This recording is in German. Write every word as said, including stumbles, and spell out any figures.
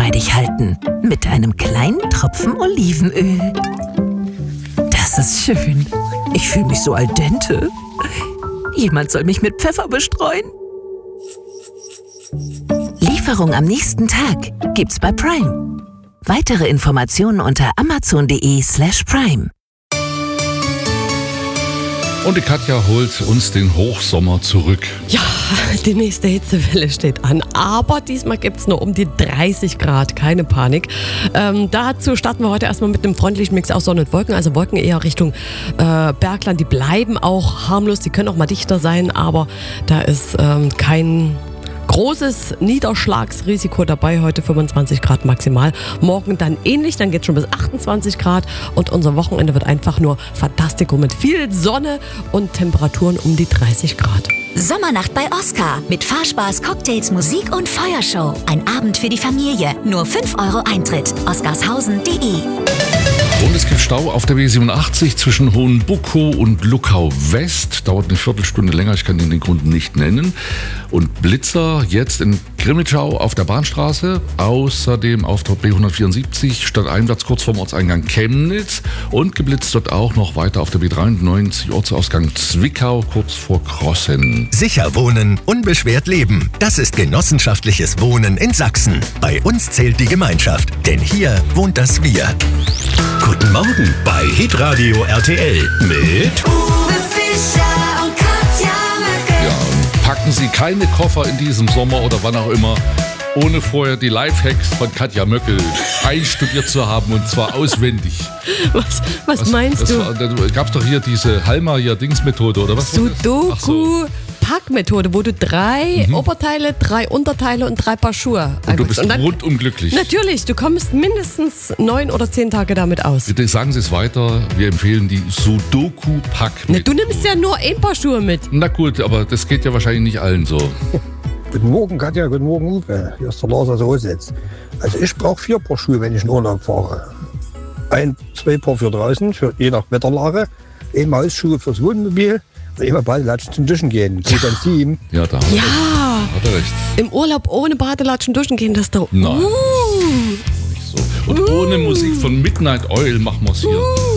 geschmeidig halten. Mit einem kleinen Tropfen Olivenöl. Das ist schön. Ich fühle mich so al dente. Jemand soll mich mit Pfeffer bestreuen. Lieferung am nächsten Tag gibt's bei Prime. Weitere Informationen unter amazon.de slash prime. Und die Katja holt uns den Hochsommer zurück. Ja, die nächste Hitzewelle steht an, aber diesmal gibt es nur um die dreißig Grad, keine Panik. Ähm, dazu starten wir heute erstmal mit einem freundlichen Mix aus Sonne und Wolken, also Wolken eher Richtung äh, Bergland, die bleiben auch harmlos, die können auch mal dichter sein, aber da ist ähm, kein großes Niederschlagsrisiko dabei, heute fünfundzwanzig Grad maximal. Morgen dann ähnlich, dann geht es schon bis achtundzwanzig Grad und unser Wochenende wird einfach nur Fantastico mit viel Sonne und Temperaturen um die dreißig Grad. Sommernacht bei Oscar mit Fahrspaß, Cocktails, Musik und Feuershow. Ein Abend für die Familie. Nur fünf Euro Eintritt. oscarshausen punkt de. Und es gibt Stau auf der B siebenundachtzig zwischen Hohenbuckow und Luckau West. Dauert eine Viertelstunde länger, ich kann Ihnen den Grund nicht nennen. Und Blitzer jetzt in Grimmitschau auf der Bahnstraße. Außerdem auf der B hundertvierundsiebzig stadteinwärts kurz vorm Orteingang Chemnitz. Und geblitzt wird auch noch weiter auf der B dreiundneunzig Ortsausgang Zwickau kurz vor Krossen. Sicher wohnen, unbeschwert leben. Das ist genossenschaftliches Wohnen in Sachsen. Bei uns zählt die Gemeinschaft, denn hier wohnt das Wir. Guten Morgen bei Hitradio R T L mit Uwe Fischer und Katja Möckel. Ja, und packen Sie keine Koffer in diesem Sommer oder wann auch immer, ohne vorher die Lifehacks von Katja Möckel einstudiert zu haben und zwar auswendig. Was, was, was meinst das du? War, da gab es doch hier diese Halma-Dings-Methode oder was? Sudoku. Packmethode, wo du drei mhm. Oberteile, drei Unterteile und drei Paar Schuhe und du bist und dann, rundum glücklich. Natürlich, du kommst mindestens neun oder zehn Tage damit aus. Bitte sagen Sie es weiter, wir empfehlen die Sudoku-Packmethode. Du nimmst ja nur ein Paar Schuhe mit. Na gut, aber das geht ja wahrscheinlich nicht allen so. Guten Morgen Katja, guten Morgen Uwe, hier ist der Lars aus Rositz. Also ich brauche vier Paar Schuhe, wenn ich in Urlaub fahre. Ein, zwei Paar für draußen, für je nach Wetterlage. Ein Hausschuhe fürs Wohnmobil. Immer Badelatschen zum Duschen gehen. Geht ans Team. Ja, da hat ja. er, hat er recht. Im Urlaub ohne Badelatschen duschen gehen, das ist doch... Nein, Uh. nicht so. Und uh. ohne Musik von Midnight Oil machen wir es hier. Uh.